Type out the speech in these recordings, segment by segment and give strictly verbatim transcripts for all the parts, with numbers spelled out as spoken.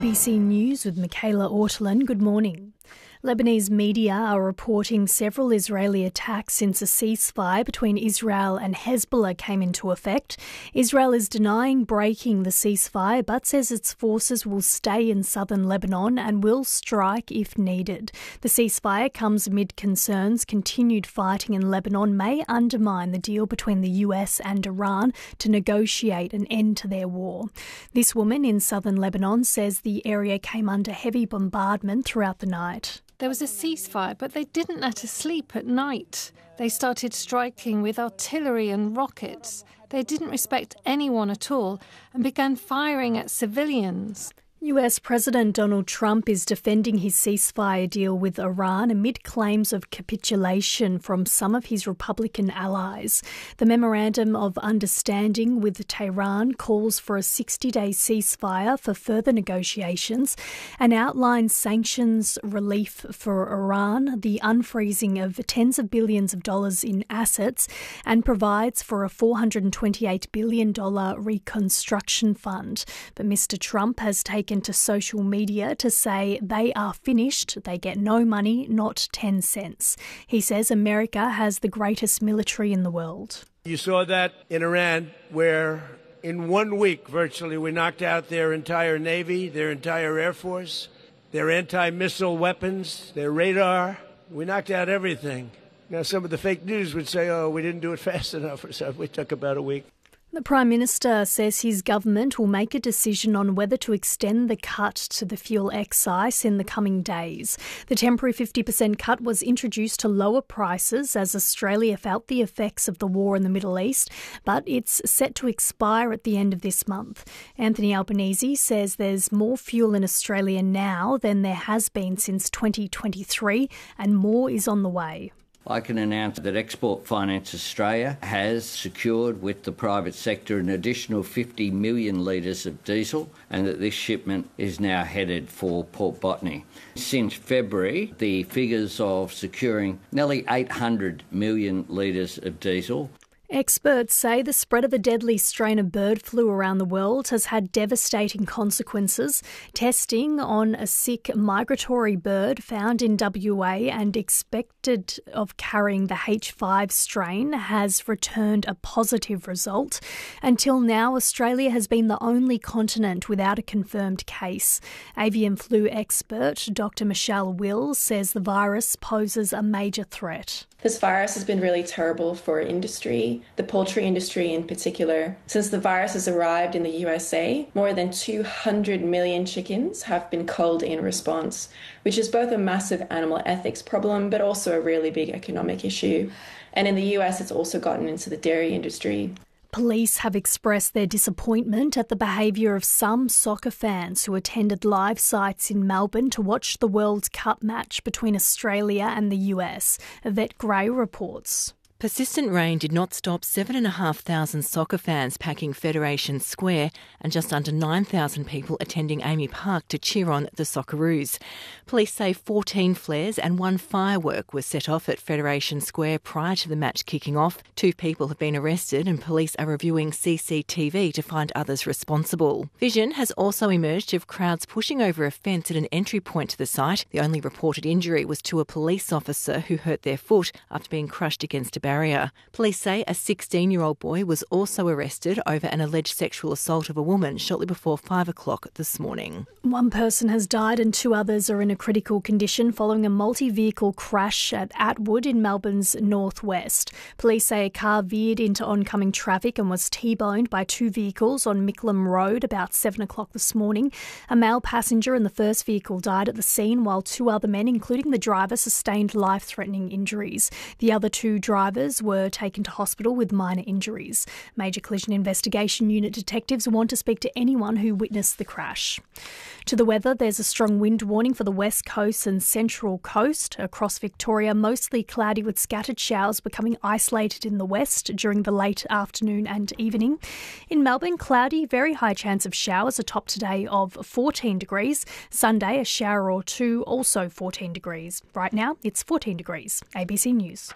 B C News with Michaela Ortolin. Good morning. Lebanese media are reporting several Israeli attacks since a ceasefire between Israel and Hezbollah came into effect. Israel is denying breaking the ceasefire but says its forces will stay in southern Lebanon and will strike if needed. The ceasefire comes amid concerns continued fighting in Lebanon may undermine the deal between the U S and Iran to negotiate an end to their war. This woman in southern Lebanon says the area came under heavy bombardment throughout the night. There was a ceasefire, but they didn't let us sleep at night. They started striking with artillery and rockets. They didn't respect anyone at all and began firing at civilians. U S President Donald Trump is defending his ceasefire deal with Iran amid claims of capitulation from some of his Republican allies. The Memorandum of Understanding with Tehran calls for a sixty-day ceasefire for further negotiations and outlines sanctions relief for Iran, the unfreezing of tens of billions of dollars in assets, and provides for a four hundred twenty-eight billion dollars reconstruction fund. But Mister Trump has taken to social media to say they are finished, they get no money, not ten cents. He says America has the greatest military in the world. You saw that in Iran, where in one week virtually we knocked out their entire Navy, their entire Air Force, their anti-missile weapons, their radar. We knocked out everything. Now some of the fake news would say, oh, we didn't do it fast enough or something. We took about a week. The Prime Minister says his government will make a decision on whether to extend the cut to the fuel excise in the coming days. The temporary fifty percent cut was introduced to lower prices as Australia felt the effects of the war in the Middle East, but it's set to expire at the end of this month. Anthony Albanese says there's more fuel in Australia now than there has been since twenty twenty-three, and more is on the way. I can announce that Export Finance Australia has secured with the private sector an additional fifty million litres of diesel and that this shipment is now headed for Port Botany. Since February, the figures of securing nearly eight hundred million litres of diesel. Experts say the spread of a deadly strain of bird flu around the world has had devastating consequences. Testing on a sick migratory bird found in W A and expected of carrying the H five strain has returned a positive result. Until now, Australia has been the only continent without a confirmed case. Avian flu expert Doctor Michelle Wills says the virus poses a major threat. This virus has been really terrible for industry, the poultry industry in particular. Since the virus has arrived in the U S A, more than two hundred million chickens have been culled in response, which is both a massive animal ethics problem but also a really big economic issue. And in the U S, it's also gotten into the dairy industry. Police have expressed their disappointment at the behaviour of some soccer fans who attended live sites in Melbourne to watch the World Cup match between Australia and the U S. Yvette Gray reports. Persistent rain did not stop seven thousand five hundred soccer fans packing Federation Square and just under nine thousand people attending Amy Park to cheer on the Socceroos. Police say fourteen flares and one firework was set off at Federation Square prior to the match kicking off. Two people have been arrested and police are reviewing C C T V to find others responsible. Vision has also emerged of crowds pushing over a fence at an entry point to the site. The only reported injury was to a police officer who hurt their foot after being crushed against a barrier. Barrier. Police say a sixteen-year-old boy was also arrested over an alleged sexual assault of a woman shortly before five o'clock this morning. One person has died and two others are in a critical condition following a multi-vehicle crash at Atwood in Melbourne's northwest. Police say a car veered into oncoming traffic and was T-boned by two vehicles on Mickleham Road about seven o'clock this morning. A male passenger in the first vehicle died at the scene while two other men, including the driver, sustained life-threatening injuries. The other two drivers were taken to hospital with minor injuries. Major Collision Investigation Unit detectives want to speak to anyone who witnessed the crash. To the weather, there's a strong wind warning for the west coast and central coast. Across Victoria, mostly cloudy with scattered showers becoming isolated in the west during the late afternoon and evening. In Melbourne, cloudy, very high chance of showers, a top today of fourteen degrees. Sunday, a shower or two, also fourteen degrees. Right now, it's fourteen degrees. A B C News.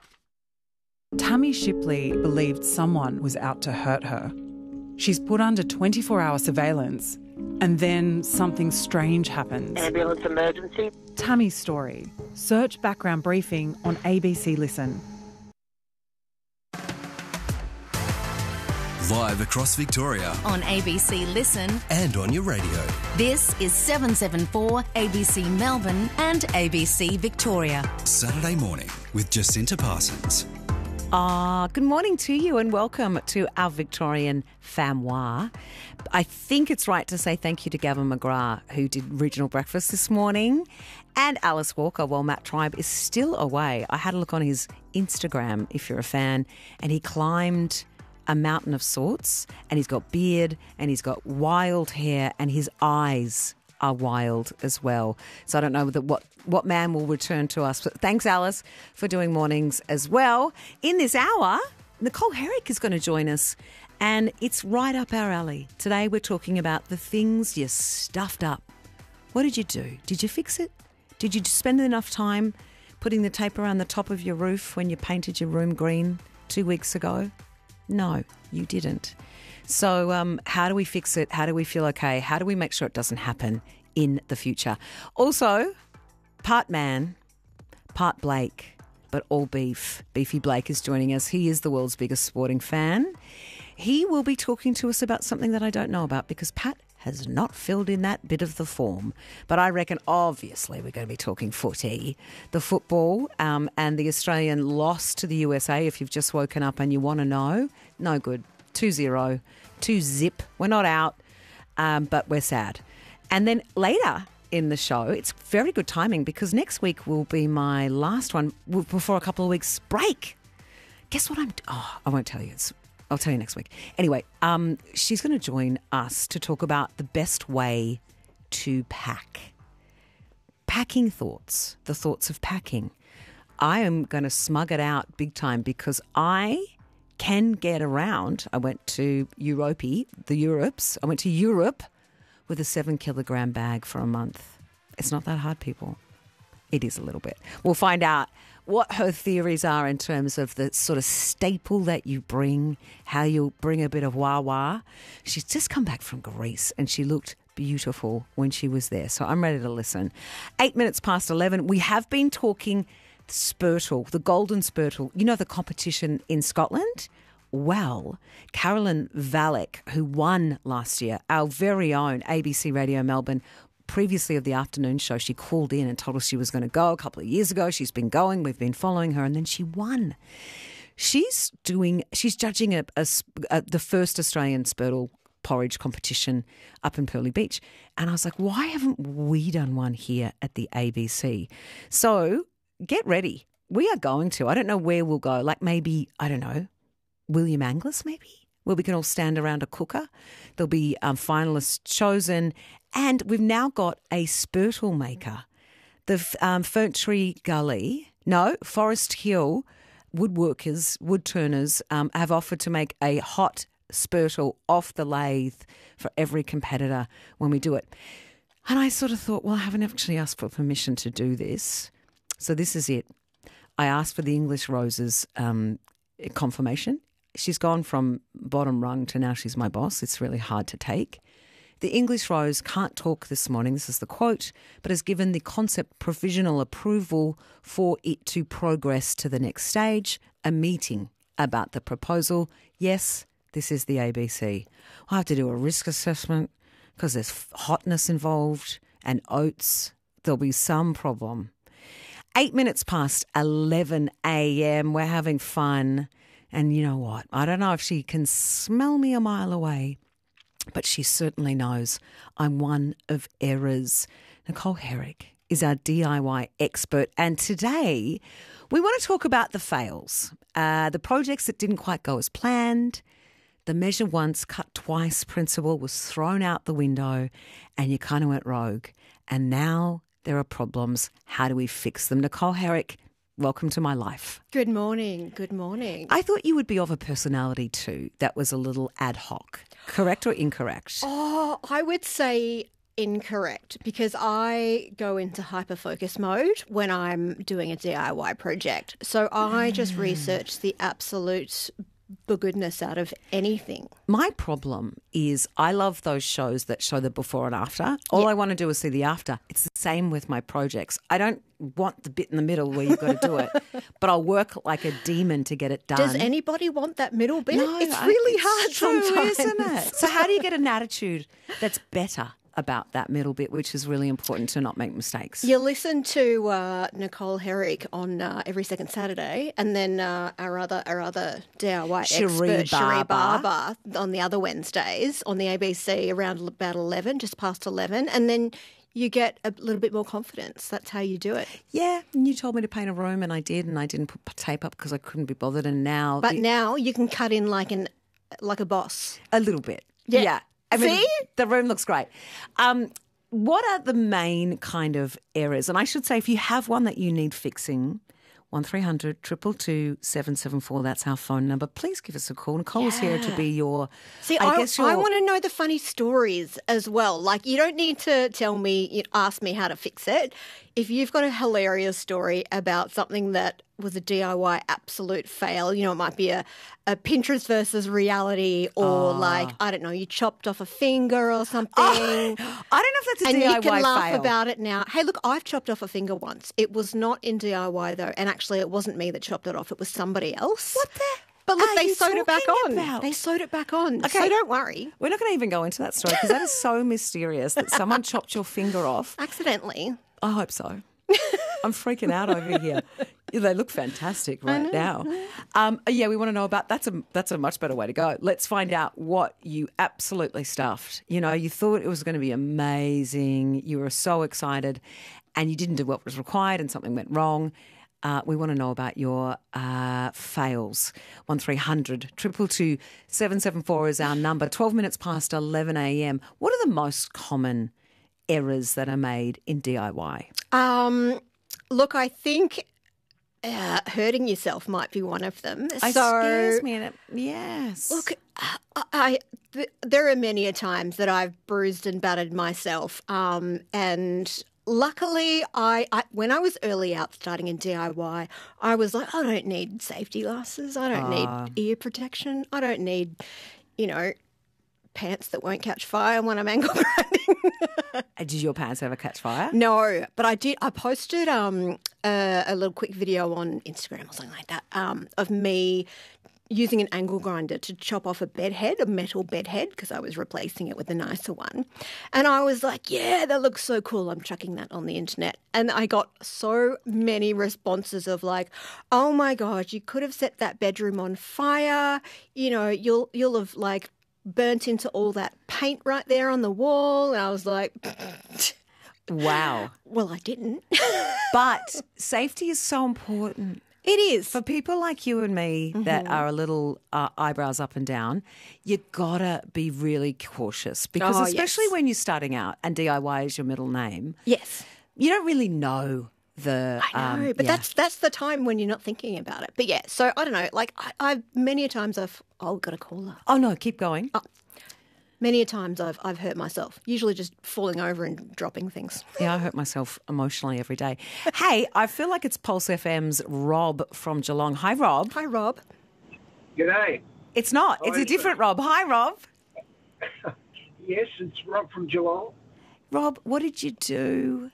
Tammy Shipley believed someone was out to hurt her. She's put under twenty-four hour surveillance And then something strange happens. Ambulance emergency. Tammy's story. Search background briefing on A B C Listen. Live across Victoria. On A B C Listen. And on your radio. This is seven seventy-four A B C Melbourne and A B C Victoria. Saturday morning with Jacinta Parsons. Ah, good morning to you and welcome to our Victorian Famoir. I think it's right to say thank you to Gavin McGrath, who did regional breakfast this morning, and Alice Walker while Matt Tribe is still away. I had a look on his Instagram, if you're a fan, and he climbed a mountain of sorts, and he's got beard and he's got wild hair and his eyes are wild as well. So I don't know what what man will return to us. But thanks, Alice, for doing mornings as well. In this hour, Nicole Herrick is going to join us, and it's right up our alley. Today we're talking about the things you stuffed up. What did you do? Did you fix it? Did you spend enough time putting the tape around the top of your roof when you painted your room green two weeks ago? No, you didn't. So um, how do we fix it? How do we feel okay? How do we make sure it doesn't happen in the future? Also, part man, part Blake, but all beef. Beefy Blake is joining us. He is the world's biggest sporting fan. He will be talking to us about something that I don't know about because Pat has not filled in that bit of the form. But I reckon, obviously, we're going to be talking footy, the football, um, and the Australian loss to the U S A. If you've just woken up and you want to know, no good. two zero, two zip. We're not out, um, but we're sad. And then later in the show, it's very good timing because next week will be my last one before a couple of weeks break. Guess what I'm... Oh, I won't tell you. It's, I'll tell you next week. Anyway, um, she's going to join us to talk about the best way to pack. Packing thoughts, the thoughts of packing. I am going to smug it out big time because I... can get around. I went to Europe, the Europes. I went to Europe with a seven kilogram bag for a month. It's not that hard, people. It is a little bit. We'll find out what her theories are in terms of the sort of staple that you bring, how you bring a bit of wah-wah. She's just come back from Greece and she looked beautiful when she was there. So I'm ready to listen. Eight minutes past eleven. We have been talking Spurtle, the Golden Spurtle, you know, the competition in Scotland? Well, Carolyn Valek, who won last year, our very own A B C Radio Melbourne, previously of the afternoon show, she called in and told us she was going to go a couple of years ago. She's been going, we've been following her, and then she won. She's doing, she's judging a, a, a, the first Australian Spurtle porridge competition up in Pearly Beach. And I was like, why haven't we done one here at the A B C? So get ready. We are going to. I don't know where we'll go. Like maybe, I don't know, William Angus maybe, where we can all stand around a cooker. There'll be um, finalists chosen. And we've now got a Spurtle maker. The um, Ferntree Gully, no, Forest Hill woodworkers, woodturners um, have offered to make a hot Spurtle off the lathe for every competitor when we do it. And I sort of thought, well, I haven't actually asked for permission to do this. So this is it. I asked for the English Rose's um, confirmation. She's gone from bottom rung to now she's my boss. It's really hard to take. The English Rose can't talk this morning, this is the quote, but has given the concept provisional approval for it to progress to the next stage, a meeting about the proposal. Yes, this is the A B C. I have to do a risk assessment because there's hotness involved and oats. There'll be some problem. Eight minutes past eleven a.m. We're having fun. And you know what? I don't know if she can smell me a mile away, but she certainly knows I'm one of errors. Nicole Herrick is our D I Y expert. And today we want to talk about the fails, uh, the projects that didn't quite go as planned. The measure once, cut twice principle was thrown out the window and you kind of went rogue. And now there are problems. How do we fix them? Nicole Herrick, welcome to my life. Good morning. Good morning. I thought you would be of a personality too that was a little ad hoc. Correct or incorrect? Oh, I would say incorrect because I go into hyper-focus mode when I'm doing a D I Y project. So I just research the absolute the goodness out of anything. My problem is I love those shows that show the before and after. All Yeah. I want to do is see the after. It's the same with my projects. I don't want the bit in the middle where you've got to do it, but I'll work like a demon to get it done. Does anybody want that middle bit? No, it's I- really it's hard true, sometimes. isn't it? So how do you get an attitude that's better about that middle bit, which is really important to not make mistakes? You listen to uh, Nicole Herrick on uh, every second Saturday, and then uh, our other our other D I Y Cherie expert, Cherie Barber. Barber, on the other Wednesdays on the A B C around about eleven, just past eleven, and then you get a little bit more confidence. That's how you do it. Yeah, and you told me to paint a room, and I did, and I didn't put tape up because I couldn't be bothered. And now, But the- now you can cut in like an like a boss. a little bit, Yeah. I mean, See? the room looks great. Um, what are the main kind of errors? And I should say, if you have one that you need fixing, one three hundred two two two seven seven four, that's our phone number. Please give us a call. Nicole's here to be your... See, I, I, guess I your- want to know the funny stories as well. Like, you don't need to tell me, you ask me how to fix it. If you've got a hilarious story about something that was a D I Y absolute fail, you know, it might be a, a Pinterest versus reality, or Oh. like, I don't know, you chopped off a finger or something. Oh, I don't know if that's a and D I Y you can laugh fail. about it now. Hey, look, I've chopped off a finger once. It was not in D I Y though, and actually it wasn't me that chopped it off. It was somebody else. What the But look, are they you sewed it back talking on. about? They sewed it back on. Okay. So don't worry. We're not going to even go into that story because that is so mysterious that someone chopped your finger off. Accidentally. I hope so. I'm freaking out over here. Yeah, they look fantastic right now. Um, yeah, we want to know about that's a that's a much better way to go. Let's find out what you absolutely stuffed. You know, you thought it was going to be amazing. You were so excited, and you didn't do what was required, and something went wrong. Uh, we want to know about your uh, fails. One three hundred two two two seven seven four is our number. Twelve minutes past eleven a.m. What are the most common errors that are made in D I Y? Um, look, I think uh, hurting yourself might be one of them. It so, scares me. And it, yes. Look, I, I th- there are many a times that I've bruised and battered myself, um, and luckily, I, I when I was early out starting in D I Y, I was like, I don't need safety glasses. I don't Ah. need ear protection. I don't need, you know, pants that won't catch fire when I'm angle grinding. Did your pants ever catch fire? No, but I did. I posted um, a, a little quick video on Instagram or something like that um, of me using an angle grinder to chop off a bed head, a metal bed head, because I was replacing it with a nicer one. And I was like, yeah, that looks so cool. I'm chucking that on the internet. And I got so many responses of like, oh my God, you could have set that bedroom on fire. You know, you'll you'll have like burnt into all that paint right there on the wall. And I was like, Wow. well, I didn't. But safety is so important. It is. For people like you and me that are a little uh, eyebrows up and down, you gotta be really cautious because Oh, especially yes. when you're starting out and D I Y is your middle name, Yes. you don't really know the. I know, um, but yeah. that's that's the time when you're not thinking about it. But yeah, so I don't know. Like I, I've many a times I've oh got a caller. Oh no, keep going. Many a times I've I've hurt myself. Usually just falling over and dropping things. Yeah, I hurt myself emotionally every day. Hey, I feel like it's Pulse F M's Rob from Geelong. Hi, Rob. Hi, Rob. G'day. It's not. It's Hi, a different Rob. Hi, Rob. Yes, it's Rob from Geelong. Rob, what did you do?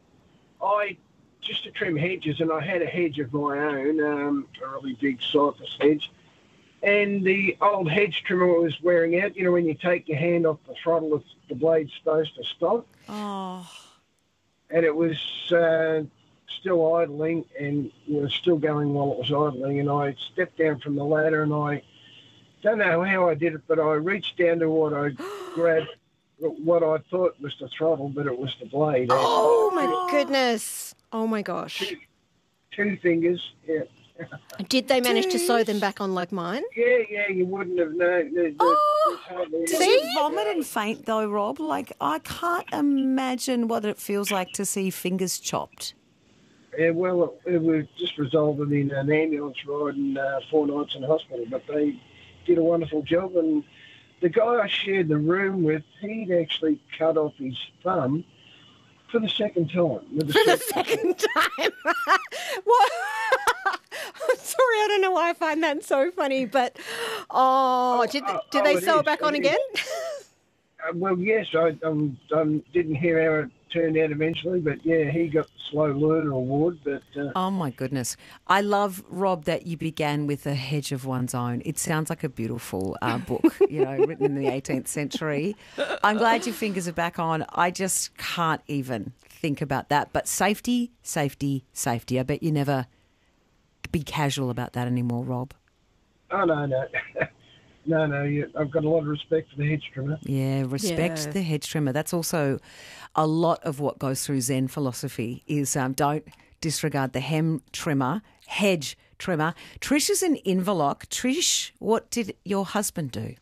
I just to trim hedges, and I had a hedge of my own, um, a really big cypress hedge, and the old hedge trimmer was wearing out. You know, when you take your hand off the throttle, it's, the blade's supposed to stop. Oh. And it was uh, still idling, and you know, still going while it was idling. And I stepped down from the ladder, and I don't know how I did it, but I reached down to what I grabbed, what I thought was the throttle, but it was the blade. Oh my goodness. Oh my gosh. Two, two fingers, yeah. Did they manage to sew them back on like mine? Yeah, yeah, you wouldn't have known. There- there- Oh, there's hardly any- Did you vomit and faint though, Rob? Like, I can't imagine what it feels like to see fingers chopped. Yeah, well, it, it was just resulted in an ambulance ride and uh, four nights in hospital, but they did a wonderful job. And the guy I shared the room with, he'd actually cut off his thumb for the second time. With the For the second- second time. What? Sorry, I don't know why I find that so funny, but oh, did oh, did oh, they it sew is, it back it on is. again? Uh, well, yes, I um, um, didn't hear how it turned out eventually, but yeah, he got the Slow Learner Award. But uh, Oh, my goodness. I love, Rob, that you began with A Hedge of One's Own. It sounds like a beautiful uh, book, you know, written in the eighteenth century. I'm glad your fingers are back on. I just can't even think about that. But safety, safety, safety. I bet you never be casual about that anymore, Rob. oh no, no, no, no. You, I've got a lot of respect for the hedge trimmer. Yeah, respect Yeah. the hedge trimmer. That's also a lot of what goes through Zen philosophy is um, don't disregard the hem trimmer, hedge trimmer. Trish is in Inverloch. Trish, what did your husband do?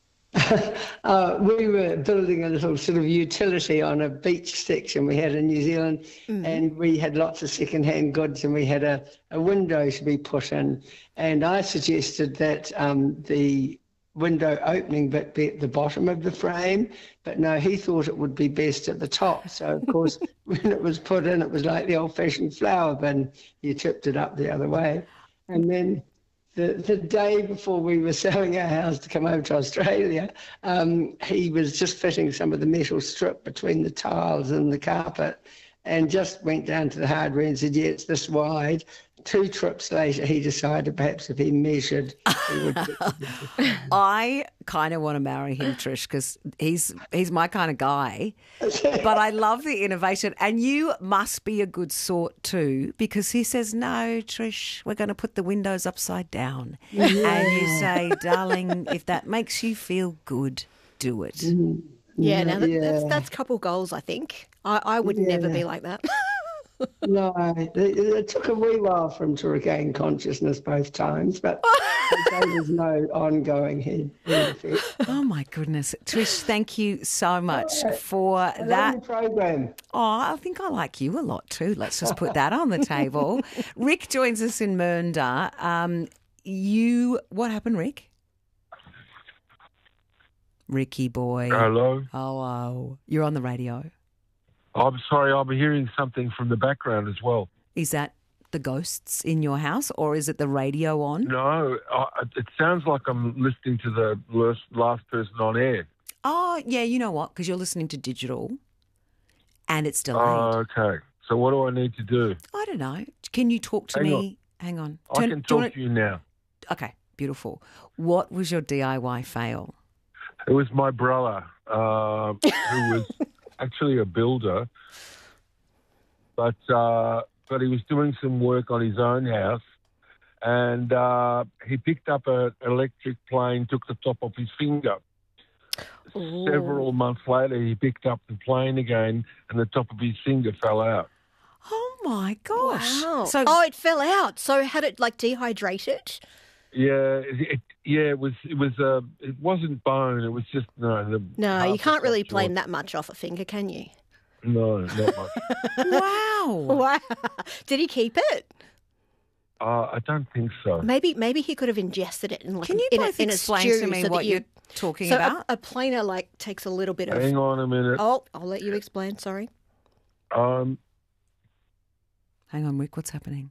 Uh, we were building a little sort of utility on a beach section we had in New Zealand, Mm-hmm. and we had lots of second-hand goods, and we had a, a window to be put in. And I suggested that um, the window opening bit be at the bottom of the frame, but no, he thought it would be best at the top. So, of course, when it was put in, it was like the old-fashioned flower bin. You tipped it up the other way. And then the, the day before we were selling our house to come over to Australia, um, he was just fitting some of the metal strip between the tiles and the carpet, and just went down to the hardware and said, yeah, it's this wide. Two trips later, he decided perhaps if he measured, he would get the I kind of want to marry him, Trish, because he's he's my kind of guy. But I love the innovation. And you must be a good sort too, because he says, no, Trish, we're going to put the windows upside down. Yeah. And you say, darling, if that makes you feel good, do it. Mm. Yeah, now that, Yeah. that's that's couple goals, I think. I, I would never be like that. No, it, it took a wee while for him to regain consciousness both times, but there was no ongoing head effect. Oh, my goodness. Trish, thank you so much for I love that. your program. Oh, I think I like you a lot too. Let's just put that on the table. Rick joins us in Mernda. Um, you, what happened, Rick? Ricky boy. Hello. Hello. You're on the radio. I'm sorry, I'm hearing something from the background as well. Is that the ghosts in your house, or is it the radio on? No, I, it sounds like I'm listening to the last, last person on air. Oh, yeah, you know what? Because you're listening to digital and it's delayed. Oh, okay. So what do I need to do? I don't know. Can you talk to Hang me? Hang on. I Turn- can do you talk wanna- to you now. Okay, beautiful. What was your D I Y fail? It was my brother, uh, who was actually a builder, but uh, but he was doing some work on his own house, and uh, he picked up an electric plane, took the top off his finger. Ooh. Several months later, he picked up the plane again, and the top of his finger fell out. Oh, my gosh. Wow. So, oh, it fell out. So had it like dehydrated? Yeah, it, it, yeah, it was. It was. Uh, it wasn't bone. It was just no. The No, half you was can't really short. blame that much off a finger, can you? No, not much. wow. Wow. Did he keep it? uh, I don't think so. Maybe maybe he could have ingested it in like Can you in, both a, in a explain stew to me so what that you, you're talking so about? A, a planer like takes a little bit of. Hang on a minute. Oh, I'll let you explain. Sorry. Um, Hang on, Rick, what's happening?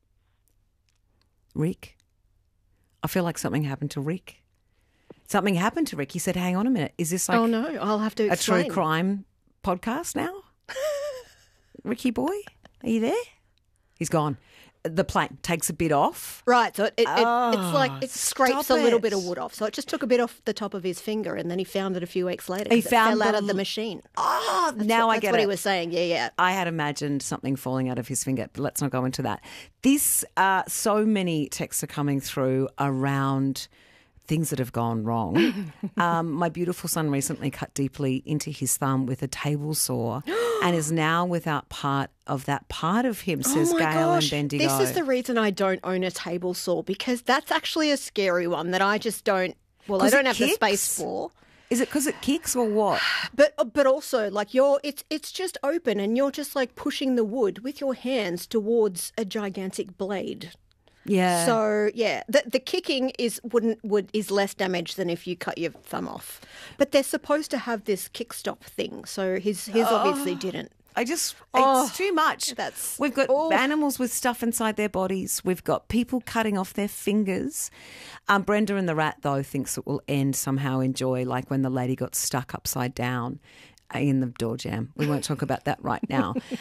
Rick? I feel like something happened to Rick. Something happened to Rick. He said, hang on a minute. Is this like oh no, I'll have to a explain. true crime podcast now? Ricky boy, are you there? He's gone. The plane takes a bit off. Right, so it, it, Oh, it it's like it scrapes stop a little it. bit of wood off. So it just took a bit off the top of his finger, and then he found it a few weeks later. He 'cause it found fell out the of the l- machine. Oh, That's now what, I that's get what it. he was saying. Yeah, yeah. I had imagined something falling out of his finger, but let's not go into that. This, uh, so many texts are coming through around things that have gone wrong. um, my beautiful son recently cut deeply into his thumb with a table saw and is now without part of that part of him, says oh my Gail gosh, and Bendigo. this is the reason I don't own a table saw, because that's actually a scary one that I just don't. Well, I 'Cause don't it have the kicks? space for. Is it because it kicks or what? But but also like you're it's it's just open and you're just like pushing the wood with your hands towards a gigantic blade. Yeah. So yeah, the the kicking is wouldn't would is less damage than if you cut your thumb off. But they're supposed to have this kick stop thing, so his his Oh. obviously didn't. I just, Oh, it's too much. That's We've got oh. animals with stuff inside their bodies. We've got people cutting off their fingers. Um, Brenda and the rat, though, thinks it will end somehow in joy, like when the lady got stuck upside down in the door jam. We won't talk about that right now.